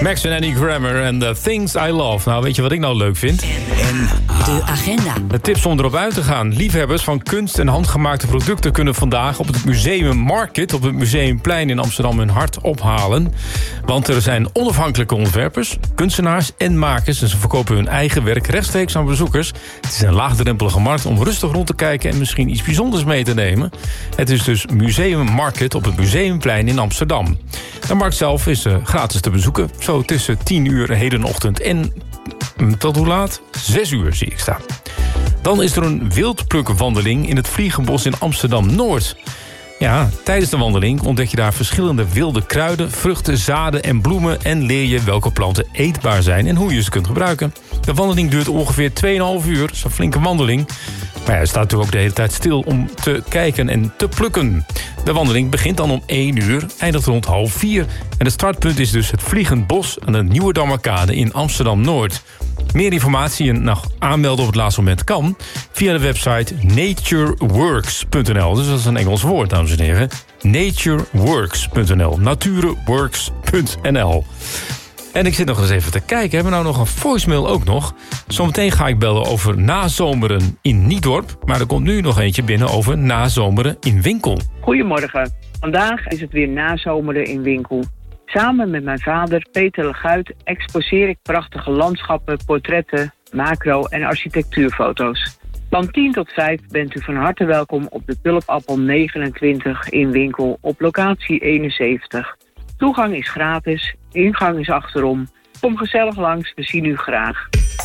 Max en Annie Grammer en The Things I Love. Nou, weet je wat ik nou leuk vind? De agenda. De tips om erop uit te gaan. Liefhebbers van kunst en handgemaakte producten kunnen vandaag op het Museum Market op het Museumplein in Amsterdam hun hart ophalen. Want er zijn onafhankelijke ontwerpers, kunstenaars en makers en ze verkopen hun eigen werk rechtstreeks aan bezoekers. Het is een laagdrempelige markt om rustig rond te kijken en misschien iets bijzonders mee te nemen. Het is dus Museum Market op het Museumplein in Amsterdam. De markt zelf is gratis te bezoeken, zo tussen 10 uur hedenochtend en tot hoe laat? 6 uur zie ik staan. Dan is er een wildplukwandeling in het Vliegenbos in Amsterdam-Noord. Ja, tijdens de wandeling ontdek je daar verschillende wilde kruiden, vruchten, zaden en bloemen en leer je welke planten eetbaar zijn en hoe je ze kunt gebruiken. De wandeling duurt ongeveer 2,5 uur, dat is een flinke wandeling. Maar ja, je staat natuurlijk ook de hele tijd stil om te kijken en te plukken. De wandeling begint dan om 1 uur, eindigt rond 3:30. En het startpunt is dus het Vliegend Bos aan de Nieuwedammerkade in Amsterdam-Noord. Meer informatie en aanmelden op het laatste moment kan via de website natureworks.nl. Dus dat is een Engels woord, dames en heren. Natureworks.nl. Natureworks.nl. En ik zit nog eens even te kijken. Hebben we nou nog een voicemail ook nog? Zometeen ga ik bellen over nazomeren in Niedorp. Maar er komt nu nog eentje binnen over nazomeren in Winkel. Goedemorgen. Vandaag is het weer nazomeren in Winkel. Samen met mijn vader Peter Leguit exposeer ik prachtige landschappen, portretten, macro- en architectuurfoto's. Van 10 tot 5 bent u van harte welkom op de Tulpappel 29 in Winkel op locatie 71. Toegang is gratis, ingang is achterom. Kom gezellig langs, we zien u graag.